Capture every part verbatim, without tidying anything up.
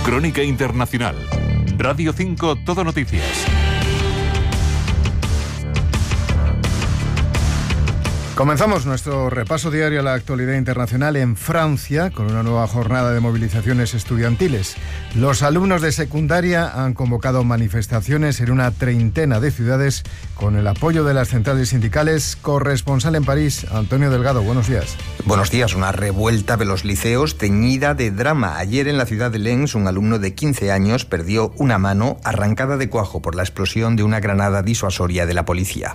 Crónica Internacional. Radio cinco Todo Noticias. Comenzamos nuestro repaso diario a la actualidad internacional en Francia con una nueva jornada de movilizaciones estudiantiles. Los alumnos de secundaria han convocado manifestaciones en una treintena de ciudades con el apoyo de las centrales sindicales. Corresponsal en París, Antonio Delgado, buenos días. Buenos días. Una revuelta de los liceos teñida de drama. Ayer en la ciudad de Lens, un alumno de quince años perdió una mano arrancada de cuajo por la explosión de una granada disuasoria de la policía.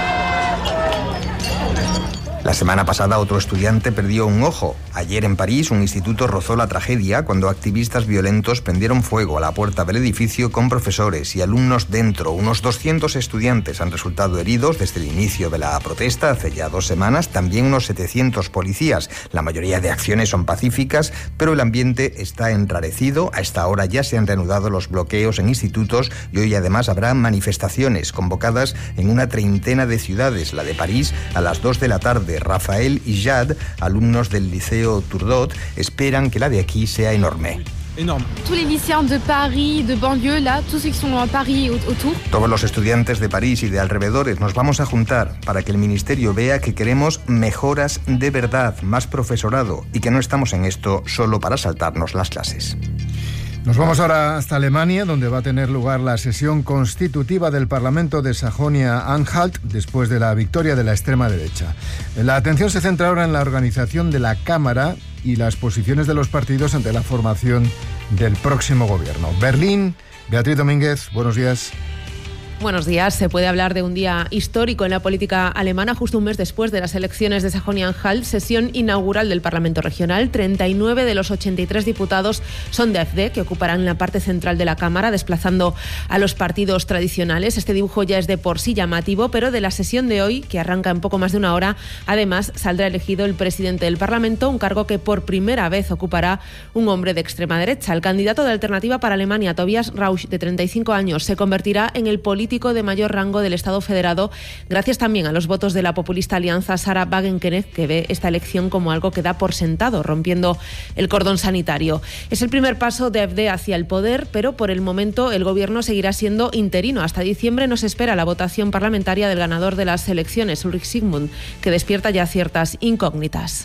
La semana pasada otro estudiante perdió un ojo. Ayer en París un instituto rozó la tragedia cuando activistas violentos prendieron fuego a la puerta del edificio con profesores y alumnos dentro. Unos doscientos estudiantes han resultado heridos desde el inicio de la protesta hace ya dos semanas. También unos setecientos policías. La mayoría de acciones son pacíficas, pero el ambiente está enrarecido. A esta hora ya se han reanudado los bloqueos en institutos y hoy además habrá manifestaciones convocadas en una treintena de ciudades. La de París a las dos de la tarde. Rafael y Jad, alumnos del Liceo Turdot, esperan que la de aquí sea enorme. Énorme. Tous les lycéens de Paris, de banlieue, là, tous ceux qui sont à Paris et autour. Todos los estudiantes de París y de alrededores nos vamos a juntar para que el ministerio vea que queremos mejoras de verdad, más profesorado y que no estamos en esto solo para saltarnos las clases. Nos vamos ahora hasta Alemania, donde va a tener lugar la sesión constitutiva del Parlamento de Sajonia-Anhalt después de la victoria de la extrema derecha. La atención se centra ahora en la organización de la Cámara y las posiciones de los partidos ante la formación del próximo gobierno. Berlín, Beatriz Domínguez, buenos días. Buenos días. Se puede hablar de un día histórico en la política alemana, justo un mes después de las elecciones de Sajonia-Anhalt, sesión inaugural del Parlamento Regional. treinta y nueve de los ochenta y tres diputados son de A F D, que ocuparán la parte central de la Cámara, desplazando a los partidos tradicionales. Este dibujo ya es de por sí llamativo, pero de la sesión de hoy, que arranca en poco más de una hora, además saldrá elegido el presidente del Parlamento, un cargo que por primera vez ocupará un hombre de extrema derecha. El candidato de Alternativa para Alemania, Tobias Rauch, de treinta y cinco años, se convertirá en el político de mayor rango del Estado federado, gracias también a los votos de la populista alianza Sarah Wagenknecht, que ve esta elección como algo que da por sentado, rompiendo el cordón sanitario. Es el primer paso de A F D hacia el poder, pero por el momento el gobierno seguirá siendo interino. Hasta diciembre nos espera la votación parlamentaria del ganador de las elecciones, Ulrich Sigmund, que despierta ya ciertas incógnitas.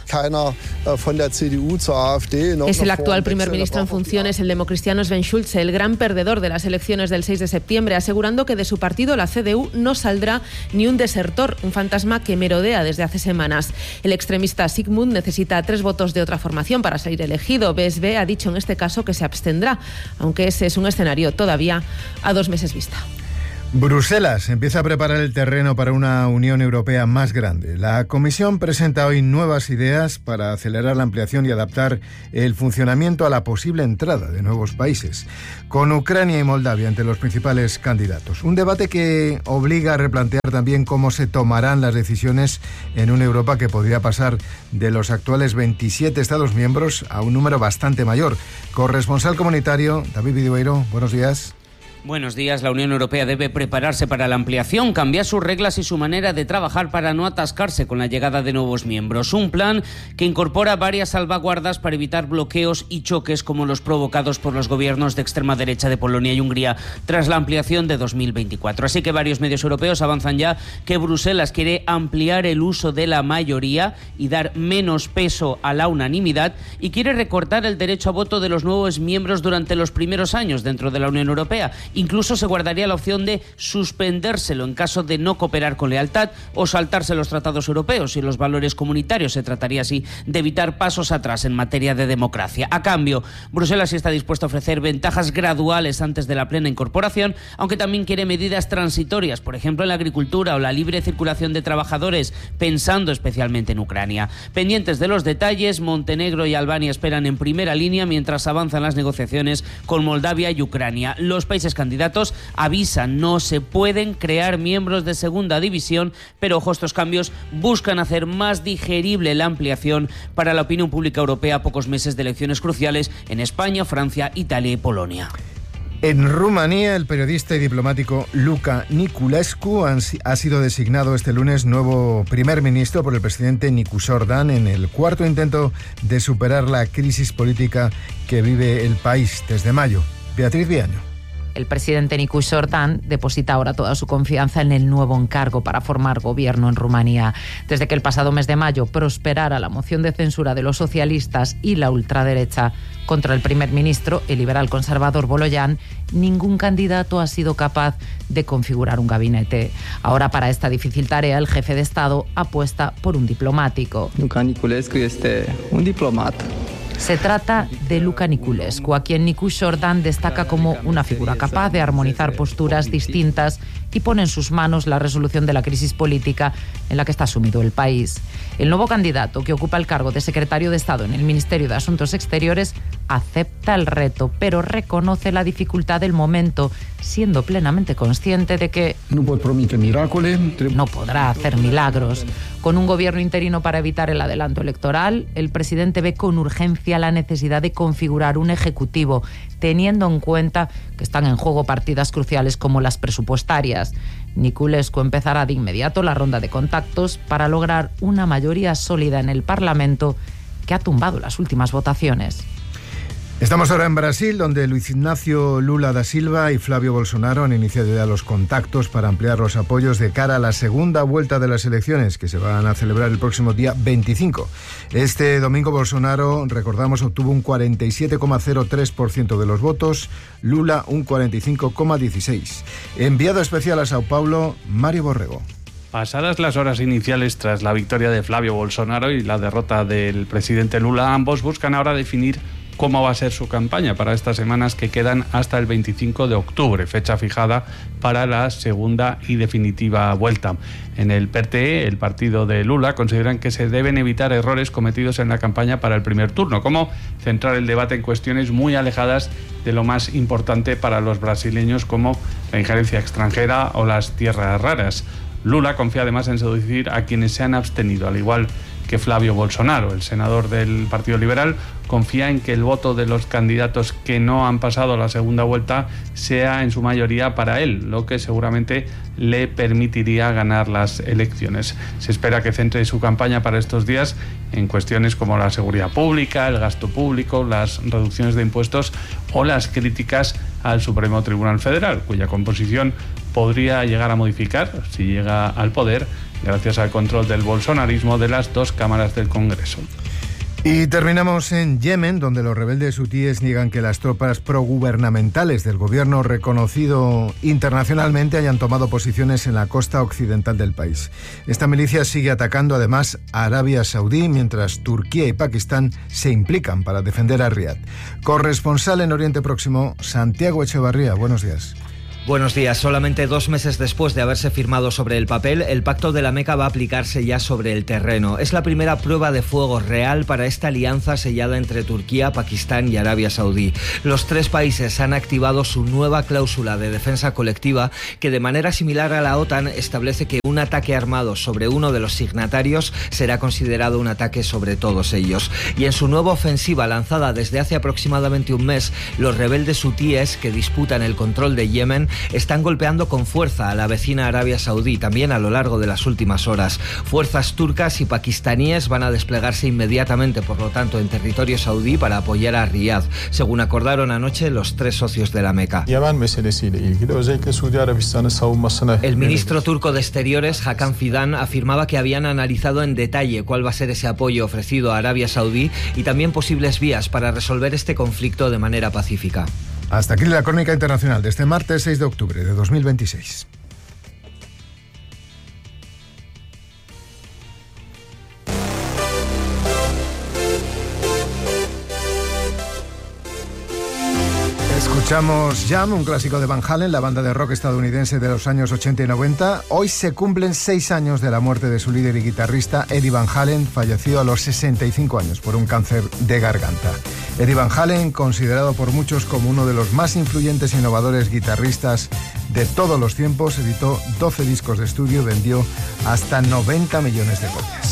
Es el actual primer ministro en funciones, el democristiano Sven Schulze, el gran perdedor de las elecciones del seis de septiembre, asegurando que de su partido, la C D U, no saldrá ni un desertor, un fantasma que merodea desde hace semanas. El extremista Sigmund necesita tres votos de otra formación para salir elegido. B S B ha dicho en este caso que se abstendrá, aunque ese es un escenario todavía a dos meses vista. Bruselas empieza a preparar el terreno para una Unión Europea más grande. La Comisión presenta hoy nuevas ideas para acelerar la ampliación y adaptar el funcionamiento a la posible entrada de nuevos países, con Ucrania y Moldavia entre los principales candidatos. Un debate que obliga a replantear también cómo se tomarán las decisiones en una Europa que podría pasar de los actuales veintisiete Estados miembros a un número bastante mayor. Corresponsal comunitario, David Vidueiro, buenos días. Buenos días. La Unión Europea debe prepararse para la ampliación, cambiar sus reglas y su manera de trabajar para no atascarse con la llegada de nuevos miembros. Un plan que incorpora varias salvaguardas para evitar bloqueos y choques como los provocados por los gobiernos de extrema derecha de Polonia y Hungría tras la ampliación de dos mil veinticuatro. Así que varios medios europeos avanzan ya que Bruselas quiere ampliar el uso de la mayoría y dar menos peso a la unanimidad, y quiere recortar el derecho a voto de los nuevos miembros durante los primeros años dentro de la Unión Europea. Incluso se guardaría la opción de suspendérselo en caso de no cooperar con lealtad o saltarse los tratados europeos y los valores comunitarios. Se trataría así de evitar pasos atrás en materia de democracia. A cambio, Bruselas sí está dispuesta a ofrecer ventajas graduales antes de la plena incorporación, aunque también quiere medidas transitorias, por ejemplo en la agricultura o la libre circulación de trabajadores, pensando especialmente en Ucrania. Pendientes de los detalles, Montenegro y Albania esperan en primera línea mientras avanzan las negociaciones con Moldavia y Ucrania. Los países candidatos avisan, no se pueden crear miembros de segunda división, pero ojo, estos cambios buscan hacer más digerible la ampliación para la opinión pública europea a pocos meses de elecciones cruciales en España, Francia, Italia y Polonia. En Rumanía, el periodista y diplomático Luca Niculescu ha sido designado este lunes nuevo primer ministro por el presidente Nicus Orban en el cuarto intento de superar la crisis política que vive el país desde mayo. Beatriz Viaño. El presidente Nicus Orban deposita ahora toda su confianza en el nuevo encargo para formar gobierno en Rumanía. Desde que el pasado mes de mayo prosperara la moción de censura de los socialistas y la ultraderecha contra el primer ministro, el liberal conservador Boloyan, ningún candidato ha sido capaz de configurar un gabinete. Ahora, para esta difícil tarea, el jefe de Estado apuesta por un diplomático. Luca Niculescu es un diplomata. Se trata de Luca Niculescu, a quien Nicus Orban destaca como una figura capaz de armonizar posturas distintas y pone en sus manos la resolución de la crisis política en la que está sumido el país. El nuevo candidato, que ocupa el cargo de secretario de Estado en el Ministerio de Asuntos Exteriores, acepta el reto, pero reconoce la dificultad del momento, siendo plenamente consciente de que no podrá hacer milagros. Con un gobierno interino para evitar el adelanto electoral, el presidente ve con urgencia la necesidad de configurar un ejecutivo, teniendo en cuenta que están en juego partidas cruciales como las presupuestarias. Niculescu empezará de inmediato la ronda de contactos para lograr una mayoría sólida en el Parlamento que ha tumbado las últimas votaciones. Estamos ahora en Brasil, donde Luis Ignacio Lula da Silva y Flavio Bolsonaro han iniciado ya los contactos para ampliar los apoyos de cara a la segunda vuelta de las elecciones, que se van a celebrar el próximo día veinticinco. Este domingo Bolsonaro, recordamos, obtuvo un cuarenta y siete coma cero tres por ciento de los votos, Lula un cuarenta y cinco coma dieciséis por ciento. Enviado especial a Sao Paulo, Mario Borrego. Pasadas las horas iniciales tras la victoria de Flavio Bolsonaro y la derrota del presidente Lula, ambos buscan ahora definir cómo va a ser su campaña para estas semanas que quedan hasta el veinticinco de octubre, fecha fijada para la segunda y definitiva vuelta. En el P T E, el partido de Lula, consideran que se deben evitar errores cometidos en la campaña para el primer turno, como centrar el debate en cuestiones muy alejadas de lo más importante para los brasileños, como la injerencia extranjera o las tierras raras. Lula confía además en seducir a quienes se han abstenido, al igual que Flavio Bolsonaro. El senador del Partido Liberal confía en que el voto de los candidatos que no han pasado la segunda vuelta sea en su mayoría para él, lo que seguramente le permitiría ganar las elecciones. Se espera que centre su campaña para estos días en cuestiones como la seguridad pública, el gasto público, las reducciones de impuestos o las críticas al Supremo Tribunal Federal, cuya composición podría llegar a modificar si llega al poder gracias al control del bolsonarismo de las dos cámaras del Congreso. Y terminamos en Yemen, donde los rebeldes hutíes niegan que las tropas progubernamentales del gobierno reconocido internacionalmente hayan tomado posiciones en la costa occidental del país. Esta milicia sigue atacando además a Arabia Saudí, mientras Turquía y Pakistán se implican para defender a Riad. Corresponsal en Oriente Próximo, Santiago Echevarría, buenos días. Buenos días. Solamente dos meses después de haberse firmado sobre el papel, el Pacto de la Meca va a aplicarse ya sobre el terreno. Es la primera prueba de fuego real para esta alianza sellada entre Turquía, Pakistán y Arabia Saudí. Los tres países han activado su nueva cláusula de defensa colectiva que, de manera similar a la OTAN, establece que un ataque armado sobre uno de los signatarios será considerado un ataque sobre todos ellos. Y en su nueva ofensiva lanzada desde hace aproximadamente un mes, los rebeldes hutíes que disputan el control de Yemen están golpeando con fuerza a la vecina Arabia Saudí, también a lo largo de las últimas horas. Fuerzas turcas y pakistaníes van a desplegarse inmediatamente, por lo tanto, en territorio saudí para apoyar a Riad, según acordaron anoche los tres socios de la Meca. El ministro turco de Exteriores, Hakan Fidan, afirmaba que habían analizado en detalle cuál va a ser ese apoyo ofrecido a Arabia Saudí y también posibles vías para resolver este conflicto de manera pacífica. Hasta aquí la crónica internacional de este martes seis de octubre de dos mil veintiséis. Escuchamos Jam, un clásico de Van Halen, la banda de rock estadounidense de los años ochenta y noventa. Hoy se cumplen seis años de la muerte de su líder y guitarrista, Eddie Van Halen, fallecido a los sesenta y cinco años por un cáncer de garganta. Eddie Van Halen, considerado por muchos como uno de los más influyentes e innovadores guitarristas de todos los tiempos, editó doce discos de estudio y vendió hasta noventa millones de copias.